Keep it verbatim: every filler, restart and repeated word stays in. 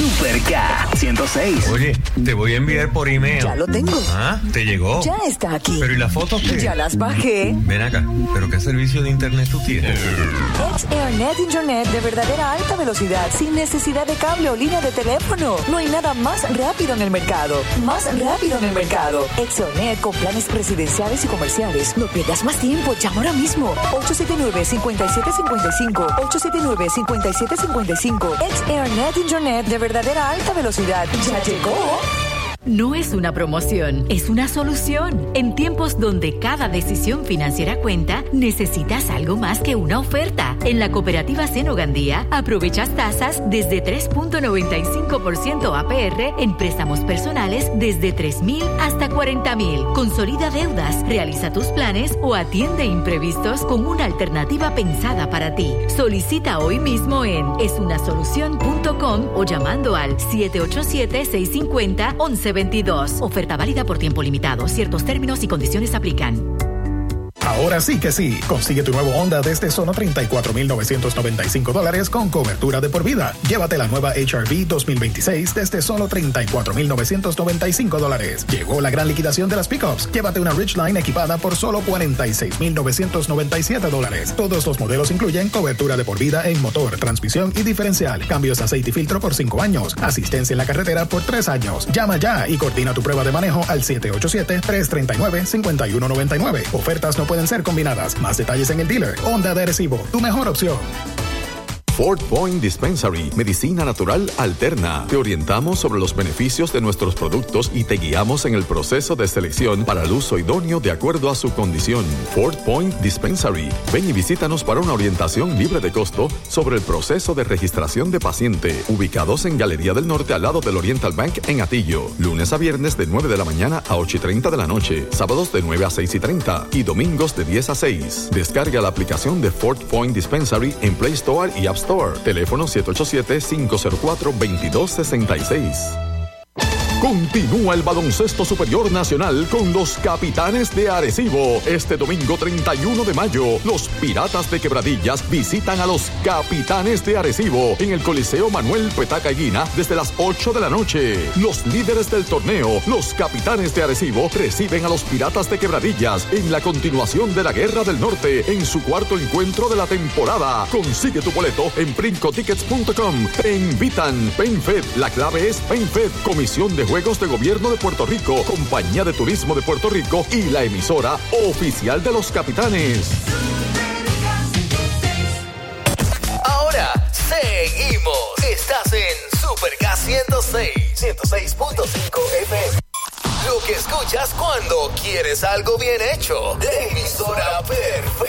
Super K ciento seis. Oye, te voy a enviar por email. Ya lo tengo. Ah, ¿te llegó? Ya está aquí. ¿Pero y las fotos qué? Ya las bajé. Ven acá, ¿pero qué servicio de internet tú tienes? X-Airnet Internet de verdadera alta velocidad, sin necesidad de cable o línea de teléfono. No hay nada más rápido en el mercado. Más rápido en el mercado. X-Airnet con planes residenciales y comerciales. No pierdas más tiempo. Llama ahora mismo. ocho siete nueve, cinco siete cinco cinco. ocho siete nueve, cinco siete cinco cinco. X-Airnet Internet de verdadera alta velocidad. ¡Ya llegó! No es una promoción, es una solución. En tiempos donde cada decisión financiera cuenta, necesitas algo más que una oferta. En la cooperativa Seno Gandía, aprovechas tasas desde tres punto noventa y cinco por ciento A P R en préstamos personales desde tres mil hasta cuarenta mil. Consolida deudas, realiza tus planes o atiende imprevistos con una alternativa pensada para ti. Solicita hoy mismo en es una solución punto com o llamando al siete ocho siete, seis cinco cero, once veintidós. Oferta válida por tiempo limitado. Ciertos términos y condiciones aplican. Ahora sí que sí. Consigue tu nuevo Honda desde solo treinta y cuatro mil novecientos noventa y cinco dólares con cobertura de por vida. Llévate la nueva H R V dos mil veintiséis desde solo treinta y cuatro mil novecientos noventa y cinco dólares. Llegó la gran liquidación de las pickups. Llévate una Ridgeline equipada por solo cuarenta y seis mil novecientos noventa y siete dólares. Todos los modelos incluyen cobertura de por vida en motor, transmisión y diferencial. Cambios de aceite y filtro por cinco años. Asistencia en la carretera por tres años. Llama ya y coordina tu prueba de manejo al siete ocho siete, tres tres nueve, cinco uno nueve nueve. Ofertas no pueden ser combinadas. Más detalles en el dealer. Honda de Arecibo, tu mejor opción. Fort Point Dispensary, medicina natural alterna. Te orientamos sobre los beneficios de nuestros productos y te guiamos en el proceso de selección para el uso idóneo de acuerdo a su condición. Fort Point Dispensary. Ven y visítanos para una orientación libre de costo sobre el proceso de registración de paciente. Ubicados en Galería del Norte al lado del Oriental Bank en Atillo. Lunes a viernes de nueve de la mañana a ocho y treinta de la noche. Sábados de nueve a seis y treinta. Y domingos de diez a seis. Descarga la aplicación de Fort Point Dispensary en Play Store y App Store. Teléfono siete ocho siete, cinco cero cuatro, dos dos seis seis. Continúa el baloncesto superior nacional con los Capitanes de Arecibo. Este domingo treinta y uno de mayo, los Piratas de Quebradillas visitan a los Capitanes de Arecibo en el Coliseo Manuel Petaca Eguina desde las ocho de la noche. Los líderes del torneo, los Capitanes de Arecibo, reciben a los Piratas de Quebradillas en la continuación de la Guerra del Norte en su cuarto encuentro de la temporada. Consigue tu boleto en princo tickets punto com. Te invitan PenFed. La clave es PenFed, Comisión de Juegos de Gobierno de Puerto Rico, Compañía de Turismo de Puerto Rico y la emisora oficial de los Capitanes. Ahora seguimos. Estás en Super K ciento seis, ciento seis punto cinco F M. Lo que escuchas cuando quieres algo bien hecho. La emisora perfecta.